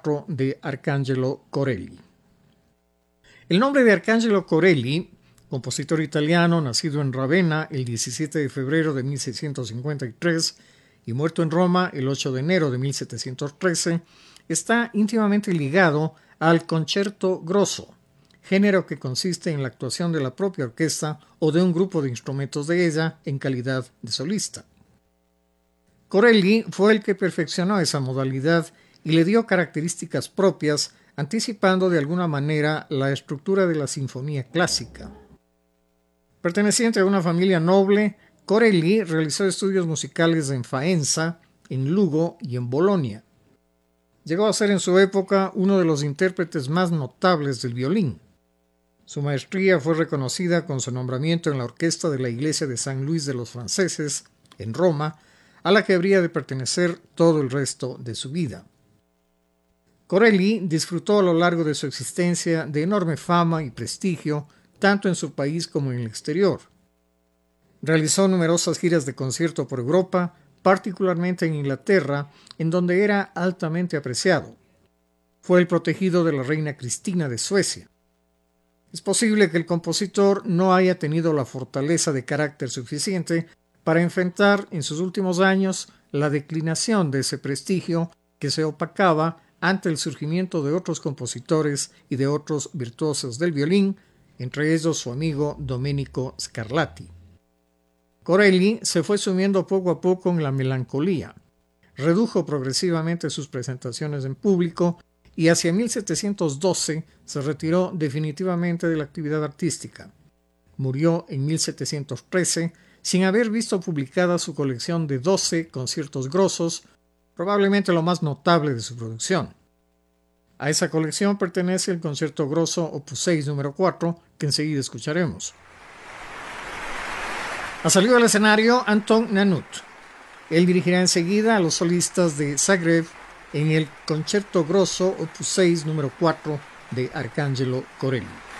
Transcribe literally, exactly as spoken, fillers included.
cuatro de Arcangelo Corelli. El nombre de Arcangelo Corelli, compositor italiano nacido en Ravenna el diecisiete de febrero de mil seiscientos cincuenta y tres y muerto en Roma el ocho de enero de mil setecientos trece, está íntimamente ligado al concerto grosso, género que consiste en la actuación de la propia orquesta o de un grupo de instrumentos de ella en calidad de solista. Corelli fue el que perfeccionó esa modalidad y le dio características propias, anticipando de alguna manera la estructura de la sinfonía clásica. Perteneciente a una familia noble, Corelli realizó estudios musicales en Faenza, en Lugo y en Bolonia. Llegó a ser en su época uno de los intérpretes más notables del violín. Su maestría fue reconocida con su nombramiento en la orquesta de la iglesia de San Luis de los Franceses, en Roma, a la que habría de pertenecer todo el resto de su vida. Corelli disfrutó a lo largo de su existencia de enorme fama y prestigio, tanto en su país como en el exterior. Realizó numerosas giras de concierto por Europa, particularmente en Inglaterra, en donde era altamente apreciado. Fue el protegido de la reina Cristina de Suecia. Es posible que el compositor no haya tenido la fortaleza de carácter suficiente para enfrentar en sus últimos años la declinación de ese prestigio que se opacaba ante el surgimiento de otros compositores y de otros virtuosos del violín, entre ellos su amigo Domenico Scarlatti. Corelli se fue sumiendo poco a poco en la melancolía, redujo progresivamente sus presentaciones en público y hacia mil setecientos doce se retiró definitivamente de la actividad artística. Murió en mil setecientos trece sin haber visto publicada su colección de doce conciertos grosos, probablemente lo más notable de su producción. A esa colección pertenece el concierto grosso opus seis número cuatro, que enseguida escucharemos. Ha salido al escenario Anton Nanut. Él dirigirá enseguida a los solistas de Zagreb en el concierto grosso opus seis número cuatro de Arcangelo Corelli.